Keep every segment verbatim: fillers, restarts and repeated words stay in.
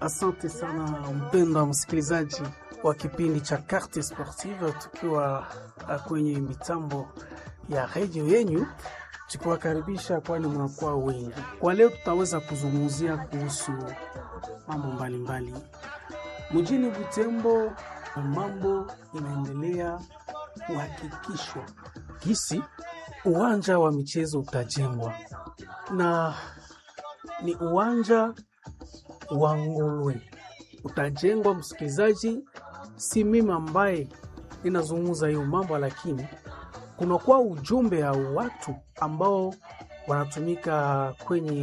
Asante sana mpendwa msikilizaji wa kipindi cha Carte Sportive, tukiwa kwenye mitambo ya redio yenyu, tukiwakaribisha kwani mnakuwa wengi. Kwa leo tutaweza kuzungumzia kuhusu mambo mbalimbali mjini Butembo. Mambo inaendelea kuhakikishwa kisi uwanja wa michezo utajengwa, na ni uwanja wa Ngolwe utajengwa. Msikilizaji, si mimi ambaye ninazungumza hiyo mambo, lakini kuna kwa ujumbe ya watu ambao wanatumika kwenye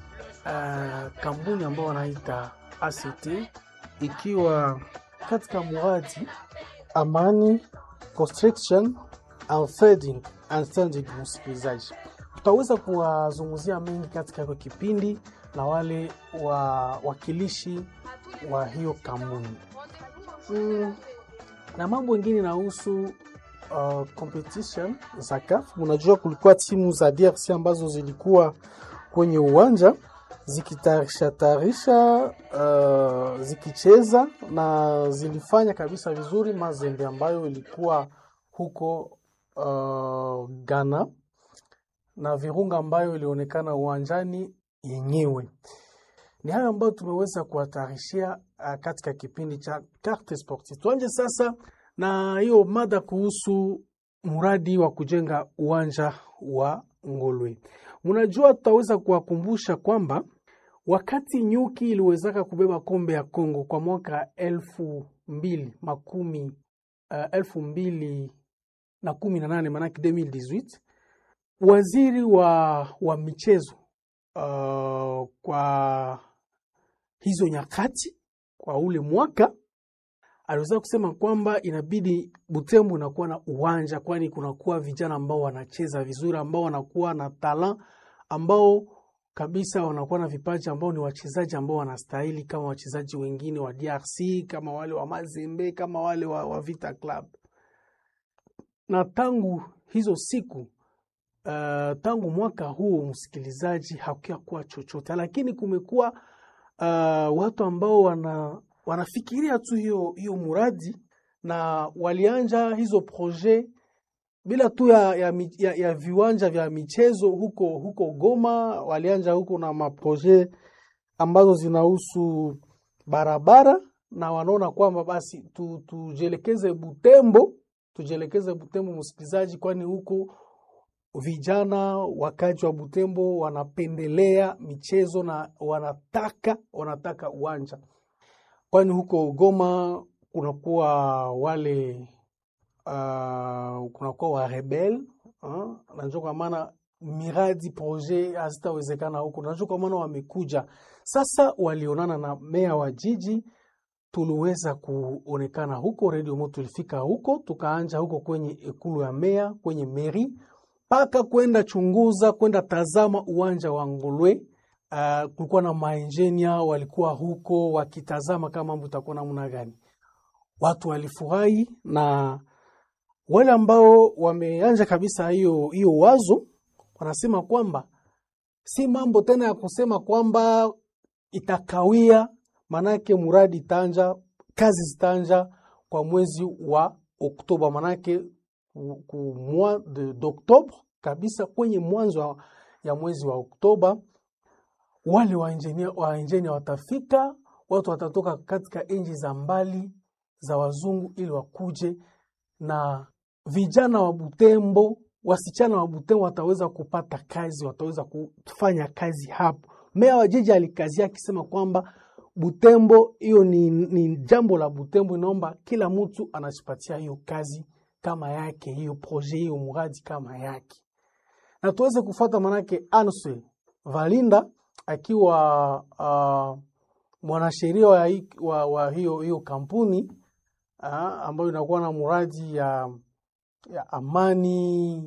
uh, kampuni ambao wanaita A C T, ikiwa katika mradi Amani Construction and Trading and Standing. Msikilizaji, tutaweza kuwazungumzia mengi katika kwa kipindi na wale wa wakilishi wa hiyo kampuni mm, na mambo mengine nahusu uh, competition za C A F. Mnajua kulikuwa timu za D R C ambazo zilikuwa kwenye uwanja zikitarisha tarisha uh, zikicheza na zilifanya kabisa vizuri. Mazembe ambayo ilikuwa huko uh, Ghana na Virunga ambayo ilionekana uwanjani yenyewe. Ni hayo ambayo tumeweza kuwatarishia uh, katika kipindi cha Carte Sportive. Tuanje sasa na hiyo mada kuhusu muradi wa kujenga uwanja wa Ngolwe. Mnajua, tutaweza kuwakumbusha kwamba wakati nyuki iliwezaka kubeba kombe ya Kongo kwa mwaka elfu mbili makumi uh, elfu mbili na kumi na nane, manaki elfu mbili kumi na nane, waziri wa, wa michezo uh, kwa hizo nyakati kwa ule mwaka aliweza kusema kwamba inabidi Butembo inakuwa na uwanja, kwani kunakuwa vijana ambao wanacheza vizuri, ambao wanakuwa na talent, ambao kabisa wanakuwa na vipaji, ambao ni wachezaji ambao wanastahili kama wachezaji wengine wa D R C, kama wale wa Mazembe, kama wale wa, wa Vita Club. Na tangu hizo siku uh, tangu mwaka huu, msikilizaji, hakuwa kuwa chochote, lakini kumekuwa uh, watu ambao wana wanafikiria tu hiyo hiyo muradi, na walianja hizo projet bila tu ya, ya, ya, ya viwanja vya michezo huko huko Goma. Walianja huko na maprojet ambazo zinahusu barabara, na wanaona kwamba basi tu, tujelekeze Butembo tujelekeze Butembo msikilizaji, kwani huko vijana wakaji wa Butembo wanapendelea michezo na wanataka wanataka uwanja, kwani huko Goma kunakuwa wale uh, kunakuwa wa rebel uh, najua kwa maana miradi projet hazitawezekana huko. Najua kwa maana wamekuja sasa, walionana na meya wa jiji, tuliweza kuonekana huko Radio Moto. Tulifika huko tukaanja huko kwenye ekulu ya meya, kwenye meri, paka kwenda chunguza, kwenda tazama uwanja wa Ngolwe. Uh, kulikuwa na maengineer walikuwa huko wakitazama kama mambo itakuwa namna gani. Watu walifurahi, na wale ambao wameanza kabisa hiyo hiyo wazo wanasema kwamba si mambo tena ya kusema kwamba itakawia, manake muradi tanja, kazi zitanja kwa mwezi wa Oktoba, manake ku mois de d'octobre kabisa, kwenye mwanzo ya mwezi wa Oktoba wale wa engineer wa engineer watafika. Watu watatoka katika nchi za mbali za wazungu ili wakuje, na vijana wa Butembo, wasichana wa Butembo wataweza kupata kazi, wataweza kufanya kazi hapo. Meya wa jiji alikazia akisema kwamba Butembo hiyo ni, ni jambo la Butembo, inaomba kila mtu anajipatia hiyo kazi kama yake, hiyo projet, hiyo muradi kama yake. Na tuweze kufuata, manake Anse Valinda akiwa uh, mwanasheria wa, wa, wa hiyo hiyo kampuni uh, ambayo inakuwa na muradi ya, ya Amani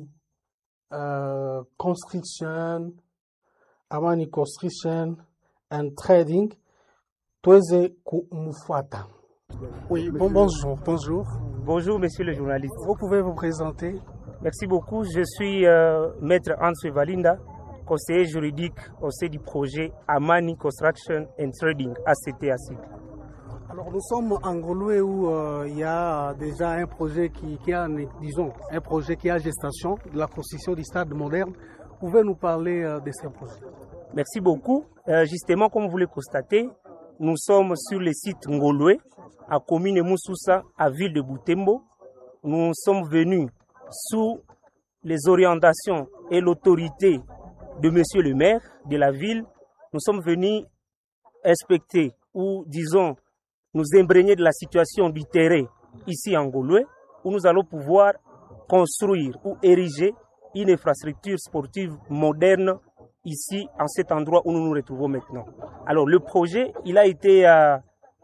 uh, Construction Amani Construction and Trading, tuweze kumfuata. Oui, bon, bonjour, bonjour. Bonjour, monsieur le journaliste. Vous pouvez vous présenter? Merci beaucoup. Je suis euh, maître Anse Valinda, conseiller juridique au sein du projet Amani Construction and Trading, A C T A C. Alors nous sommes en Ngolwe où euh, il y a déjà un projet qui, qui a, disons, un projet qui a gestation de la construction du stade moderne. Pouvez nous parler euh, de ce projet? Merci beaucoup. Euh, justement, comme vous le constatez, nous sommes sur le site Ngolwe, à commune Moussoussa, à ville de Butembo. Nous sommes venus sous les orientations et l'autorité de monsieur le maire de la ville. Nous sommes venus inspecter ou, disons, nous imprégner de la situation du terrain ici en Ngolwe, où nous allons pouvoir construire ou ériger une infrastructure sportive moderne ici, en cet endroit où nous nous retrouvons maintenant. Alors, le projet, il a été euh,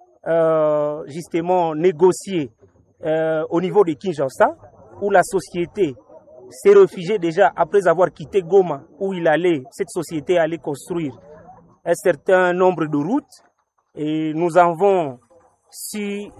euh, justement négocié euh, au niveau de Kinshasa, où la société s'est réfugiée déjà après avoir quitté Goma, où il allait, cette société allait construire un certain nombre de routes. Et nous avons su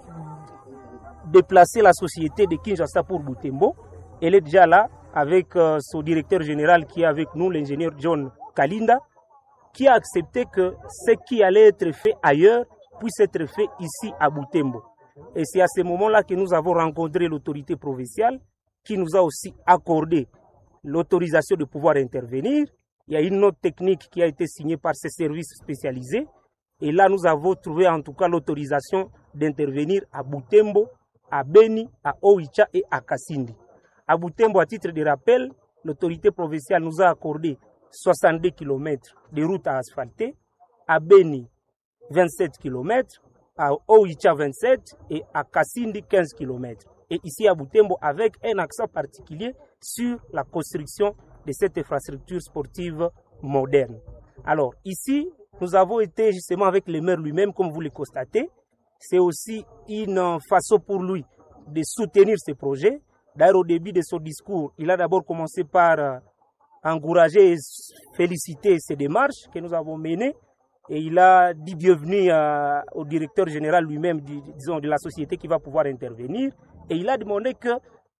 déplacer la société de Kinshasa pour Butembo. Elle est déjà là avec euh, son directeur général qui est avec nous, l'ingénieur John Kalinda, qui a accepté que ce qui allait être fait ailleurs puisse être fait ici à Butembo. Et c'est à ce moment-là que nous avons rencontré l'autorité provinciale qui nous a aussi accordé l'autorisation de pouvoir intervenir. Il y a une note technique qui a été signée par ces services spécialisés. Et là, nous avons trouvé en tout cas l'autorisation d'intervenir à Butembo, à Beni, à Oicha et à Kasindi. À Butembo, à titre de rappel, l'autorité provinciale nous a accordé soixante-deux kilomètres de routes à asphalter, à Beni, vingt-sept kilomètres, à Oicha, vingt-sept et à Kasindi, quinze kilomètres. Et ici à Butembo, avec un accent particulier sur la construction de cette infrastructure sportive moderne. Alors, ici, nous avons été justement avec le maire lui-même, comme vous le constatez. C'est aussi une façon pour lui de soutenir ce projet. D'ailleurs, au début de son discours, il a d'abord commencé par encourager et féliciter ces démarches que nous avons menées. Et il a dit bienvenue à, au directeur général lui-même, disons, de la société qui va pouvoir intervenir. Et il a demandé que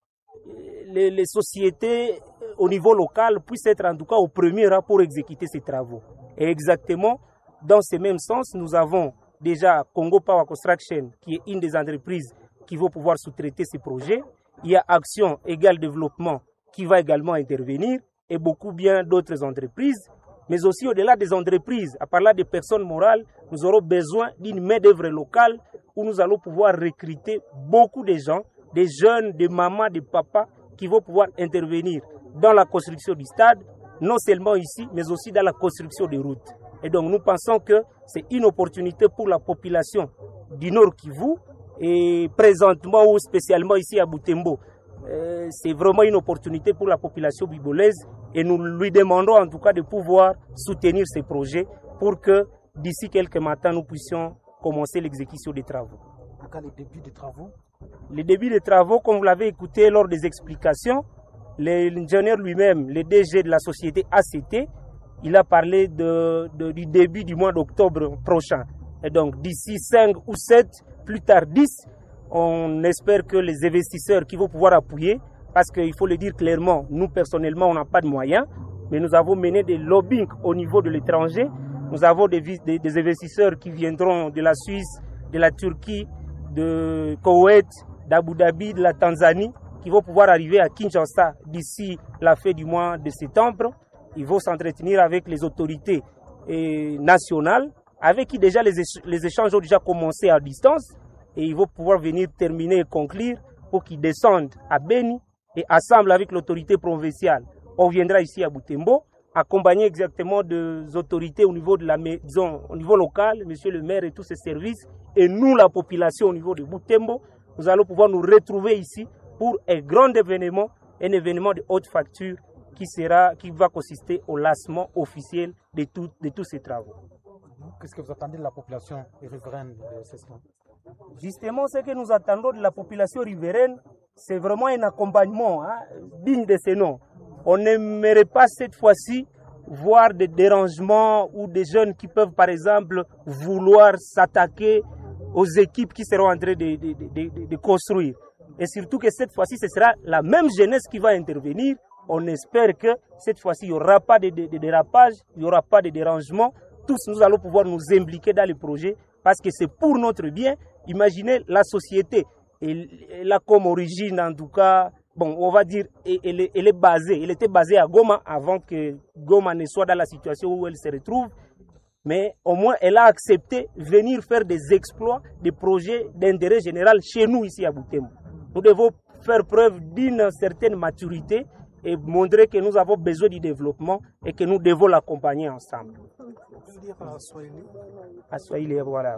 les, les sociétés au niveau local puissent être en tout cas au premier rang pour exécuter ces travaux. Et exactement, dans ce même sens, nous avons déjà Congo Power Construction, qui est une des entreprises qui va pouvoir sous-traiter ces projets. Il y a Action Égal Développement qui va également intervenir et beaucoup bien d'autres entreprises. Mais aussi au-delà des entreprises, à part là des personnes morales, nous aurons besoin d'une main-d'œuvre locale où nous allons pouvoir recruter beaucoup de gens, des jeunes, des mamans, des papas qui vont pouvoir intervenir dans la construction du stade, non seulement ici, mais aussi dans la construction des routes. Et donc nous pensons que c'est une opportunité pour la population du Nord Kivu et présentement ou spécialement ici à Butembo. Euh, c'est vraiment une opportunité pour la population bibolaise et nous lui demandons en tout cas de pouvoir soutenir ces projets pour que d'ici quelques matins nous puissions commencer l'exécution des travaux. Le début des travaux Le début des travaux, comme vous l'avez écouté lors des explications, l'ingénieur lui-même, le D G de la société A C T, il a parlé de, de, du début du mois d'octobre prochain. Et donc d'ici cinq ou sept, plus tard dix, on espère que les investisseurs qui vont pouvoir appuyer, parce qu'il faut le dire clairement, nous personnellement on n'a pas de moyens, mais nous avons mené des lobbying au niveau de l'étranger. Nous avons des, des, des investisseurs qui viendront de la Suisse, de la Turquie, de Koweït, d'Abu Dhabi, de la Tanzanie, qui vont pouvoir arriver à Kinshasa d'ici la fin du mois de septembre. Ils vont s'entretenir avec les autorités eh, nationales, avec qui déjà les, éch les échanges ont déjà commencé à distance, et ils vont pouvoir venir terminer et conclure pour qu'ils descendent à Beni et ensemble avec l'autorité provinciale. On viendra ici à Butembo, accompagné exactement des autorités au niveau de la, disons, au niveau local, monsieur le maire et tous ses services, et nous, la population au niveau de Butembo, nous allons pouvoir nous retrouver ici pour un grand événement, un événement de haute facture qui sera, qui va consister au lancement officiel de, tout, de tous ces travaux. Qu'est-ce que vous attendez de la population riveraine de ce soir? Justement, ce que nous attendons de la population riveraine, c'est vraiment un accompagnement hein, digne de ce nom. On n'aimerait pas cette fois-ci voir des dérangements ou des jeunes qui peuvent, par exemple, vouloir s'attaquer aux équipes qui seront en train de, de, de, de, de construire. Et surtout que cette fois-ci, ce sera la même jeunesse qui va intervenir On espère que cette fois-ci, il n'y aura pas de, de, de dérapage, il n'y aura pas de dérangement. Tous, nous allons pouvoir nous impliquer dans le projet parce que c'est pour notre bien. Imaginez la société, elle, elle a comme origine, en tout cas, bon, on va dire, elle, elle est basée, elle était basée à Goma avant que Goma ne soit dans la situation où elle se retrouve. Mais au moins, elle a accepté venir faire des exploits, des projets d'intérêt général chez nous ici à Butembo. Nous devons faire preuve d'une certaine maturité et montrer que nous avons besoin du développement et que nous devons l'accompagner ensemble. Aswahili, voilà.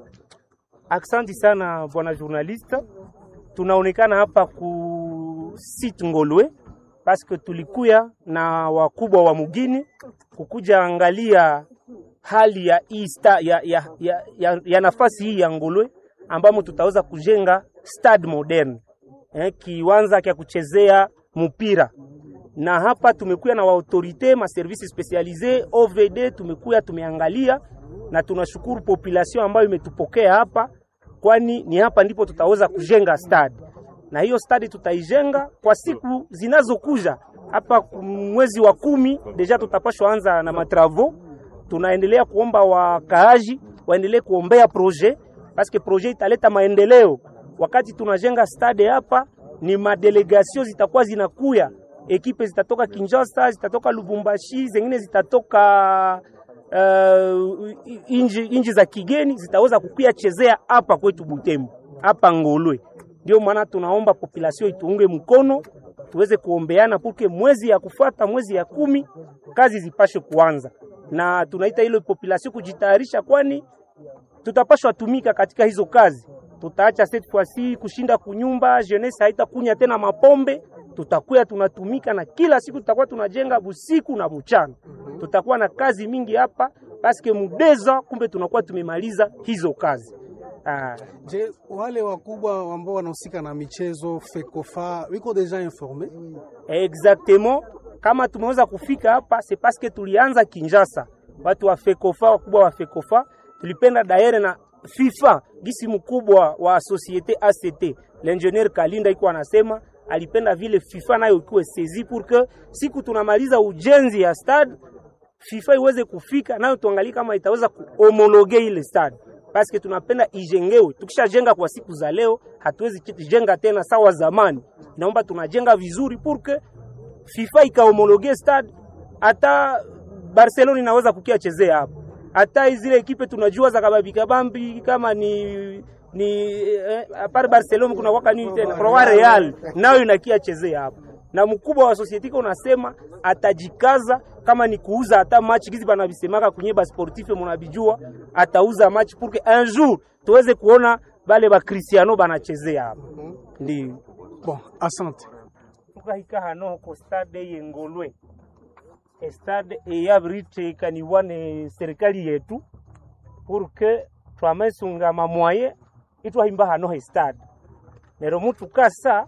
Asante sana bwana journaliste. Tunaonekana hapa ku site Ngolwe parce que tulikuya na wakubwa wa mugini kukuja angalia hali ya ista ya ya, ya, ya, ya nafasi hii ya Ngolwe ambamo tutaweza kujenga stade modern. Eh, kiwanja kia kuchezea mpira. Na hapa tumekuya na autorite ma services spécialisés O V D, tumekuya tumeangalia na tunashukuru population ambayo imetupokea hapa, kwani ni hapa ndipo tutaweza kujenga stade. Na hiyo stade tutaijenga kwa siku zinazokuja. Hapa mwezi wa kumi deja tutapashwa anza na matravaux. Tunaendelea kuomba wakaaji waendelee kuombea projet parce que projet italeta maendeleo. Wakati tunajenga stade hapa ni madelegation zitakuwa zinakuya, ekipe zitatoka Kinshasa, zitatoka Lubumbashi, zingine zitatoka uh, inji, inji za kigeni zitaweza kukuya chezea hapa kwetu Butembo, hapa Ngolwe. Ndio maana tunaomba population ituunge mkono, tuweze kuombeana porque mwezi ya kufuata, mwezi ya kumi kazi zipashe kuanza. Na tunaita ile population kujitayarisha, kwani tutapashwa tumika katika hizo kazi. Tutaacha cette fois-ci kushinda kunyumba, jeunesse haitakunya tena mapombe, tutakuwa tunatumika na kila siku tutakuwa tunajenga busiku na mchana. Tutakuwa na kazi mingi hapa parce que mudeza kumbe tunakuwa tumemaliza hizo kazi. Ah. Je, wale wakubwa ambao wanahusika na michezo FECOFA wiko deja informé? Exactement. Kama tumeweza kufika hapa c'est parce que tulianza Kinshasa. Watu wa FECOFA, wakubwa wa FECOFA, tulipenda daire na FIFA, gisi mkubwa wa societe A C T, l'ingénieur Kalinda iko anasema alipenda vile FIFA nayo ikuwe sezi pour que siku tunamaliza ujenzi ya stade FIFA iweze kufika nayo tuangalie kama itaweza kuhomologe ile stade, parce que tunapenda ijengewe. Tukishajenga kwa siku za leo hatuwezi jenga tena sawa zamani. Naomba tunajenga vizuri pour que FIFA ikahomologe stade, hata Barcelona inaweza kukia chezea hapo. Hata zile ekipe tunajua za Kababi Kabambi kama ni ni eh, apart Barcelona kuna waka nini tena kwa Real nayo inakia chezea hapo. Na mkubwa wa society unasema atajikaza kama ni kuuza hata match gizi bana bisemaka kwenye ba sportif mnabijua, atauza match pour que un jour tuweze kuona bale ba Cristiano banachezea hapo. Ndio. Bon, asante. Tukahika hano ko stade y'Ngolwe. Stade eyabrite kaniwane serikali yetu pour que twamesunga mamoye itwa himba hano stade. Nero mutu kasa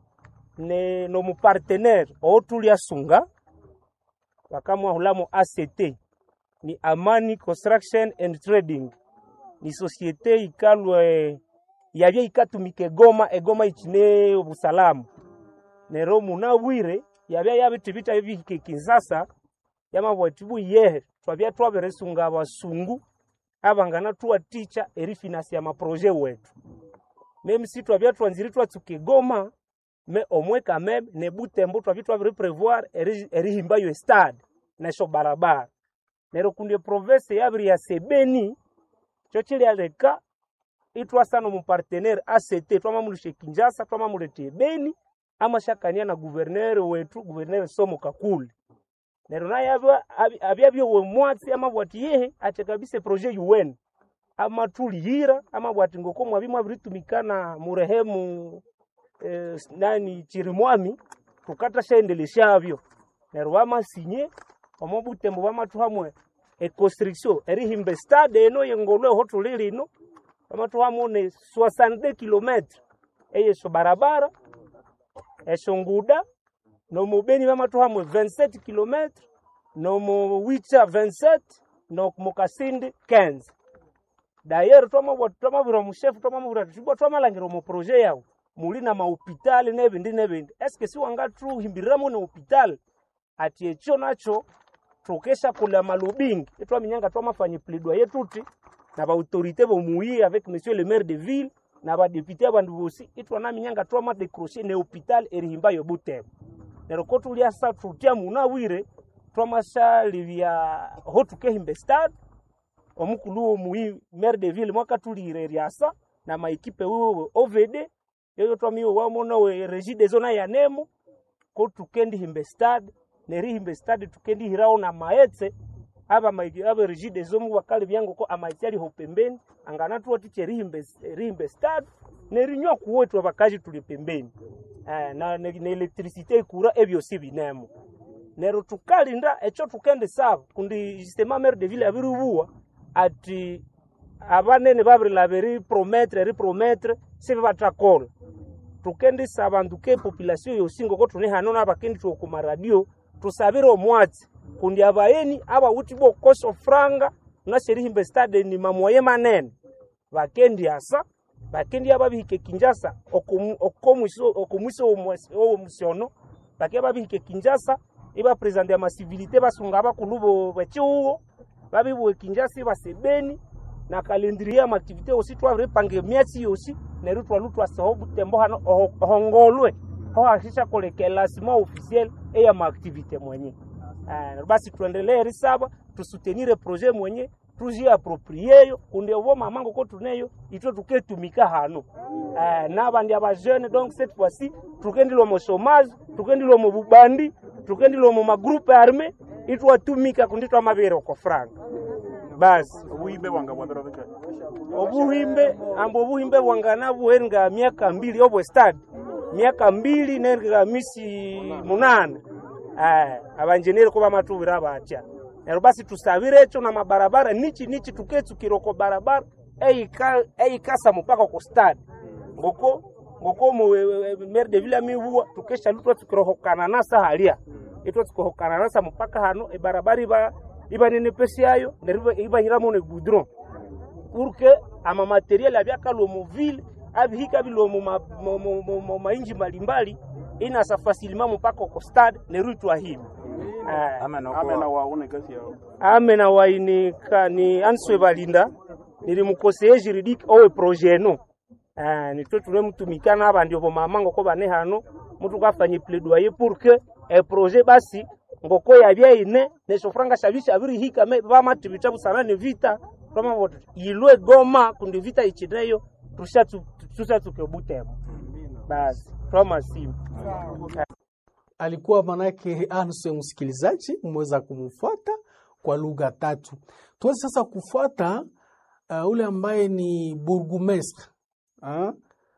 ne no mu partenaire otulia sunga wakamwa hulamo A C T ni Amani Construction and Trading, ni societe ikalwe yabye ikatumike Goma, egoma ichine obusalamu. Nero munawire yabya yabitibita hivi Kinshasa yama bwatibu yehe twabya twaberesunga abasungu abangana tuwa teacher eri finance ya maprojet wetu. Meme si twabya twanziri twatsuke Goma me omwe quand même ne Butembo twabya twabere prévoir eri, eri himba yo stade na sho barabara. Nero kunde province yabri ya Sebeni chochili aleka itwa sana mu partenaire A C T twama mulishe Kinshasa twama mulete Beni ama shakania na gouverneur wetu gouverneur Somo Kakule. Nero na yabwa abyabyo we mwatsi ama bwati yehe ache kabisa projet U N ama tulihira ama bwati ngoko mwabimwa biritumikana murehemu eh, nani Chirimwami tukata shendeleshavyo. Nero ama sinye omo Butembo bama tuhamwe e construction eri himbe stade eno y'Ngolwe hotulili no bama tuhamone soixante kilomètres eye so barabara esho nguda no mubeni bama tuhamwe vingt-sept kilomètres no mu Wicha vingt-sept no mukasindi quinze. D'ailleurs toma bwa toma biro mu chef toma mu biro tuma toma langiro mu projet yao muli na mahopitali nebindi nebindi eske si wanga tru himbiramo na hospitali ati echo nacho tukesha kula malobing etwa minyanga twa mafanye plaidoyer tuti na ba autorité bo muyi avec monsieur le maire de ville na ba député abandu bosi etwa na minyanga twa ma décrocher ne hôpital erihimba yo Butembo nero kotu lia sa tutia muna wire twa masha livia hotuke himbe stade omukulu muyi maire de ville mwaka tulire riasa na maekipe wewe O V D yeyo twa miyo wa mona we régie des zones ya nemo kotu kendi himbe stade neri himbe stade tukendi hirao na maetse aba maigi aba régie des zones wakali byango ko amaitiali ho pembeni angana tu oti himbe himbe stade neri nyo kuwetu abakaji tuli pembeni eh na ne electricité kura ebyo sibinemo nero tukalinda echo tukende saba kundi système maire de ville abirubuwa ati abanene babri laberi promettre ri promettre sebe batakola tukendi sabanduke population yosingo ko tune hanona abakendi tu ku radio tusabiro mwati kundi abayeni aba utibo koso franga na serihimbe stade ni mamoye manene bakendi asa bakendi ababihike Kinshasa okomuso okomuso o musiono bake babihike Kinshasa iba president ya masivilité basunga bakulubo bachiwo babibwe Kinshasa basebeni na calendrier ma activité aussi toi repange miati aussi ne rutwa lutwa saho Butembo hano hongolwe ho hakisha kolekela sima officiel e ya ma activité mwenye eh basi tuendelee risaba tusoutenir projet mwenye tuji approprier yo kunde ovo mamango ko tuneyo ito tuketumika hano eh na bandi aba jeune donc cette fois-ci tukendilo mo chômage tukendilo mo bubandi tukendilo mo ma groupe armé ito atumika kunditwa mabero ko franc basi ubuhimbe wanga bwabero beke obuhimbe ambo obuhimbe wanga na buhenga miaka mbili obwe stade miaka mbili nenga misi munana eh abanjeneri ko bamatubira bacha ero basi tusavire echo na mabarabara nichi nichi tuketsu kiroko barabara eika eikasa mpaka ko stade ngoko ngoko mu maire de ville mivuwa tukesha lutwa tukirohokana na sahalia etwa tukohokana na sa mpaka hano e barabara iba iba nene pesi ayo neriba iba hiramo ne goudron pour que ama materiel abyaka lo mu ville abihika bilo mu ma mainji mbalimbali ina sa facilement mpaka ko stade nerutwa hivi amena amena wa une kasi yao amena wa ini kani answe balinda nili mukoseye juridique owe projet no ah ni to tule mutumikana abandi obo mamango ko bane hano mutu kafanye plaidoyer pour que un projet basi ngoko ya bya ine ne sofranga shabisha abiri hika me ba matibita busana ne vita kama wote ilwe Goma kundi vita ichineyo tushatu tushatu ke Butembo basi kama simu alikuwa manake Anse msikilizaji mweza kumfuata kwa lugha tatu. Tuweze sasa kufuata uh, ule ambaye ni bourgmestre uh,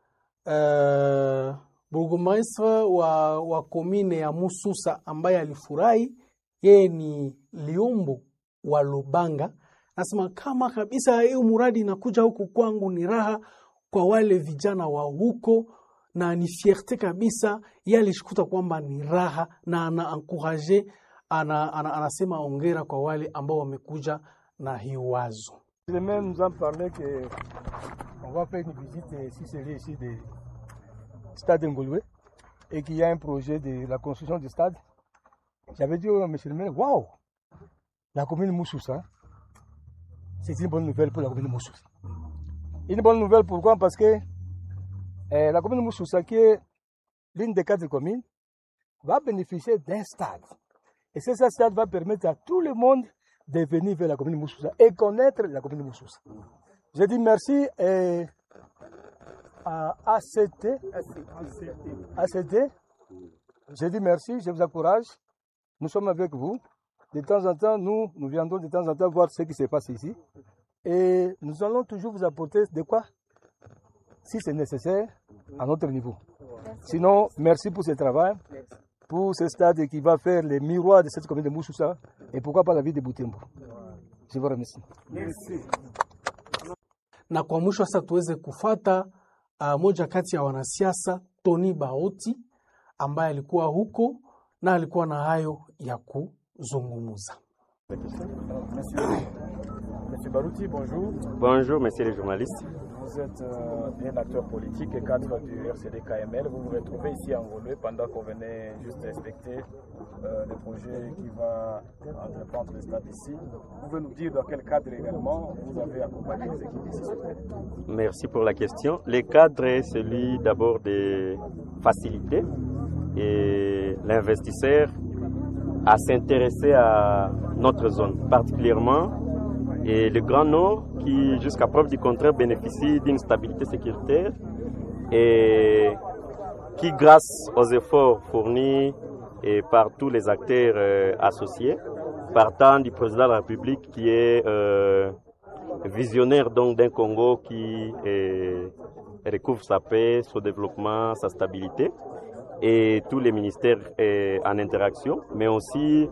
uh, bourgmestre wa wa commune ya Mususa ambaye alifurahi. Yeye ni Liombo wa Lubanga. Nasema kama kabisa hiyo muradi inakuja huku kwangu ni raha kwa wale vijana wa huko na ni fierté kabisa. Yeye alishikuta kwamba ni raha na ana encourager ana, ana anasema ongera kwa wale ambao wamekuja na hii wazo. Le même nous en parlait que on va faire une visite si c'est ici de Stade Ngolwe et qu'il y a un projet de la construction du stade. J'avais dit au monsieur le maire, waouh, la commune Mususa, c'est une bonne nouvelle pour la commune Mususa. Une bonne nouvelle pourquoi? Parce que euh, la commune Mususa, qui est l'une des quatre communes, va bénéficier d'un stade. Et ce stade va permettre à tout le monde de venir vers la commune Mususa et connaître la commune Mususa. Je dis merci et à A C T. A C T. Je dis merci, je vous encourage. Nous sommes avec vous. De temps en temps, nous, nous viendrons de temps en temps voir ce qui se passe ici. Et nous allons toujours vous apporter de quoi, si c'est nécessaire, à notre niveau. Sinon, merci pour ce travail, pour ce stade qui va faire les miroirs de cette commune de Mususa et pourquoi pas la ville de Butembo. Je vous remercie. Merci. Na kwa mwisho sasa tuweze kufata uh, moja kati ya wanasiasa Tony Baoti ambaye alikuwa huko na alikuwa na hayo ya kuzungumza. Monsieur Barouti, bonjour. Bonjour, messieurs les journalistes. Vous êtes euh, un acteur politique et cadre du R C D K M L. Vous vous retrouvez ici en Ngolwe pendant qu'on venait juste respecter euh, le projet qui va entreprendre le stade ici. Vous pouvez nous dire dans quel cadre également vous avez accompagné les équipes ici sur le terrain? Merci pour la question. Le cadre est celui d'abord des facilités et l'investisseur à s'intéresser à notre zone, particulièrement et le Grand Nord qui, jusqu'à preuve du contraire, bénéficie d'une stabilité sécuritaire et qui, grâce aux efforts fournis et par tous les acteurs euh, associés, partant du président de la République qui est euh, visionnaire donc d'un Congo qui euh, recouvre sa paix, son développement, sa stabilité, et tous les ministères euh, en interaction, mais aussi,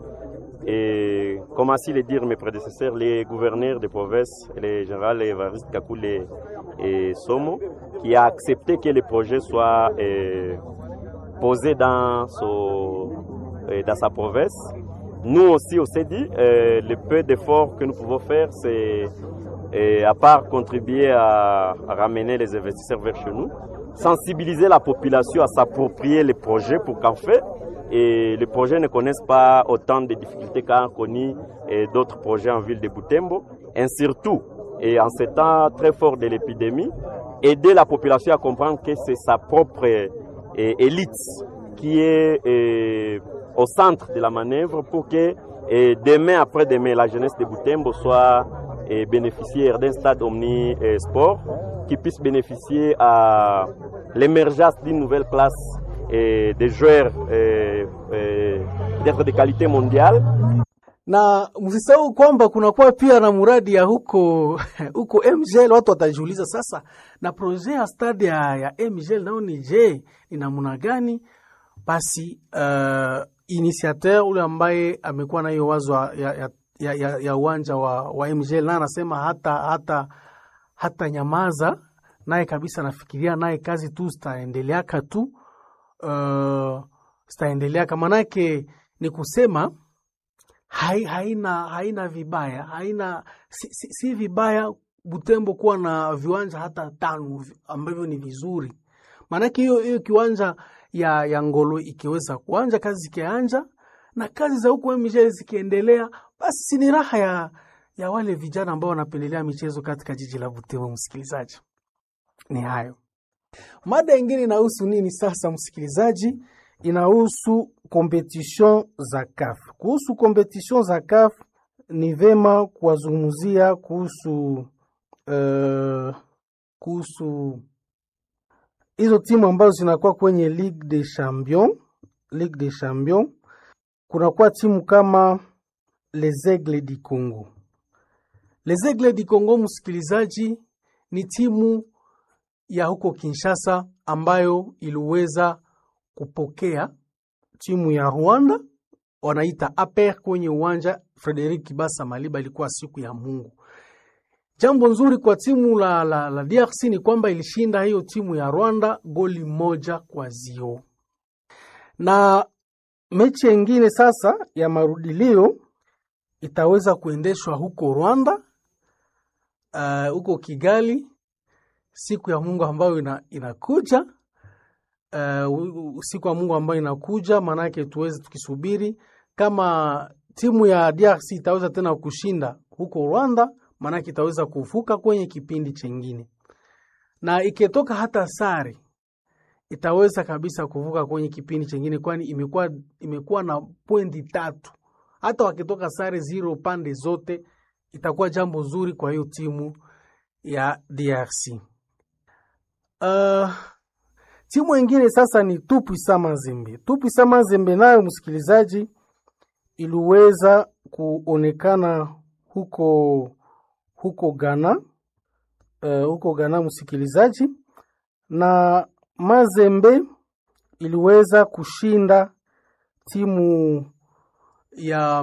et, comme ainsi le dire mes prédécesseurs, les gouverneurs des provinces, le général Évariste Kakule et Somo, qui a accepté que le projet soit euh, posé dans, son, euh, dans sa province. Nous aussi, on s'est dit, euh, le peu d'efforts que nous pouvons faire, c'est, euh, à part contribuer à, à ramener les investisseurs vers chez nous, sensibiliser la population à s'approprier les projets pour qu'en fait, et les projets ne connaissent pas autant de difficultés qu'a connu d'autres projets en ville de Butembo. Et surtout, et en ces temps très forts de l'épidémie, aider la population à comprendre que c'est sa propre et, élite qui est et, au centre de la manœuvre pour que et, demain après-demain, la jeunesse de Butembo soit et, bénéficiaire d'un stade omni-sport qui puisse bénéficier à l'émergence d'une nouvelle classe et des joueurs eh, eh, d'être de qualité mondiale. Na msisahau kwamba kunakuwa pia na muradi ya huko huko M G L. Watu watajiuliza sasa, na projet ya stade ya, ya M G L nao ni je, ni namna gani? Basi uh, initiateur ule ambaye amekuwa na hiyo wazo ya ya ya, ya, ya uwanja wa, wa M G L na anasema hata hata hata nyamaza naye kabisa, nafikiria naye kazi tu zitaendeleaka tu uh, zitaendeleaka, manake ni kusema hai, haina haina vibaya, haina si, si, si vibaya Butembo kuwa na viwanja hata tano ambavyo ni vizuri. Manake hiyo hiyo kiwanja ya ya Ngolwe ikiweza kuanja, kazi zikianja na kazi za huko michezo zikiendelea, basi ni raha ya ya wale vijana ambao wanapendelea michezo katika jiji la Butembo. Msikilizaji, ni hayo. Mada nyingine inahusu nini sasa msikilizaji? Inahusu competition za C A F. Kuhusu competition za C A F ni vema kuwazungumzia kuhusu uh, kuhusu hizo timu ambazo zinakuwa kwenye Ligue des Champions. Ligue des Champions kunakuwa timu kama Les Aigles du Congo. Les Aigles du Congo msikilizaji ni timu ya huko Kinshasa ambayo iliweza kupokea timu ya Rwanda wanaita A P R kwenye uwanja Frederic Kibasa Maliba. Ilikuwa siku ya Mungu. Jambo nzuri kwa timu la, la, la D R C ni kwamba ilishinda hiyo timu ya Rwanda goli moja kwa zio. Na mechi nyingine sasa ya marudilio itaweza kuendeshwa huko Rwanda, uh, huko Kigali siku ya Mungu ambayo ina, inakuja. Uh, siku ya Mungu ambayo inakuja, manake tuweze tukisubiri kama timu ya D R C itaweza tena kushinda huko Rwanda, manake itaweza kufuka kwenye kipindi chengine. Na ikitoka hata sare itaweza kabisa kuvuka kwenye kipindi chengine, kwani imekuwa imekuwa na pointi tatu. Hata wakitoka sare zero pande zote itakuwa jambo zuri kwa hiyo timu ya D R C. Uh, timu nyingine sasa ni Tupuisa Mazembe. Tupuisa Mazembe nayo msikilizaji iliweza kuonekana huko huko Ghana. Uh, huko Ghana msikilizaji, na Mazembe iliweza kushinda timu ya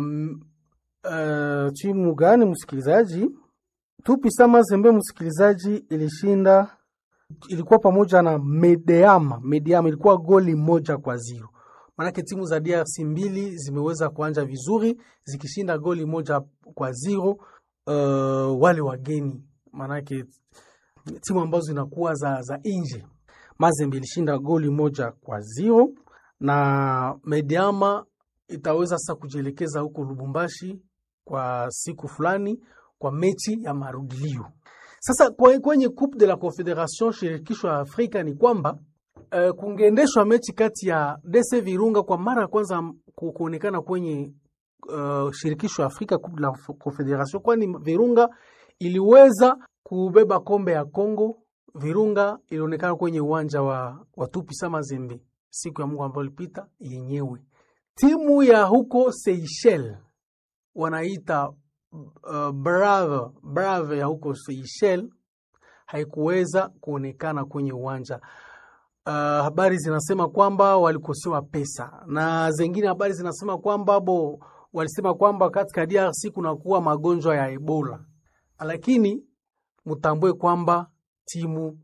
uh, timu gani msikilizaji? Tupuisa Mazembe msikilizaji ilishinda, ilikuwa pamoja na Medeama. Medeama ilikuwa goli moja kwa zero. Manake timu za D R C mbili zimeweza kuanja vizuri zikishinda goli moja kwa zero. uh, wale wageni, manake timu ambazo zinakuwa za, za nje. Mazembe ilishinda goli moja kwa zero na Mediama itaweza sasa kujielekeza huko Lubumbashi kwa siku fulani kwa mechi ya marudilio. Sasa kwenye Coupe de la Confederation shirikisho la Afrika ni kwamba uh, kungeendeshwa mechi kati ya D C Virunga kwa mara ya kwanza kuonekana kwenye uh, shirikisho la Afrika Coupe de la Confederation, kwani Virunga iliweza kubeba kombe ya Kongo. Virunga ilionekana kwenye uwanja wa Watupisa Mazembe siku ya Mungu ambayo ilipita yenyewe. Timu ya huko Seychelles wanaita uh, Brave Brave ya huko Seychelles haikuweza kuonekana kwenye uwanja. Uh, habari zinasema kwamba walikosewa pesa, na zingine habari zinasema kwamba bo walisema kwamba katika D R C kuna kuwa magonjwa ya Ebola. Lakini mutambue kwamba timu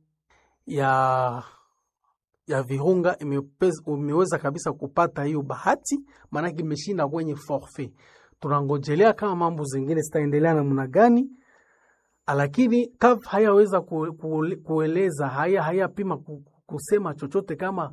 ya ya Virunga imeweza kabisa kupata hiyo bahati, maana imeshinda kwenye forfait. Tunangojelea kama mambo zingine zitaendelea namna gani, lakini C A F hayaweza ku, ku, kueleza haya haya pima kusema chochote kama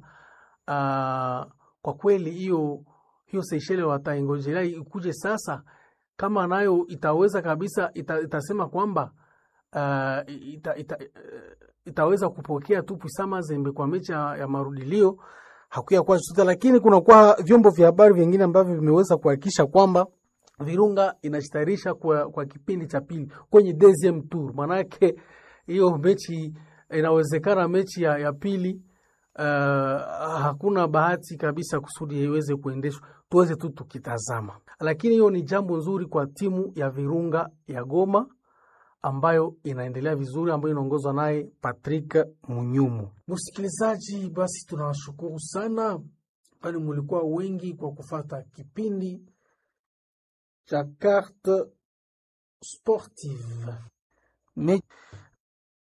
uh, kwa kweli hiyo hiyo Seychelles wataingojelea ikuje sasa, kama nayo itaweza kabisa ita, itasema kwamba uh, ita, ita, itaweza kupokea tu Puisa Mazembe kwa mechi ya, ya marudilio. Hakuya kwa chochote, lakini kuna kwa vyombo vya habari vingine ambavyo vimeweza kuhakikisha kwamba Virunga inajitayarisha kwa, kwa kipindi cha pili kwenye deuxième tour. Manake hiyo mechi inawezekana mechi ya, ya pili uh, hakuna bahati kabisa kusudi iweze kuendeshwa, tuweze tu tukitazama. Lakini hiyo ni jambo nzuri kwa timu ya Virunga ya Goma ambayo inaendelea vizuri, ambayo inaongozwa naye Patrick Munyumu. Msikilizaji, basi tunawashukuru sana kwani mulikuwa wengi kwa kufata kipindi cha Carte Sportive. Me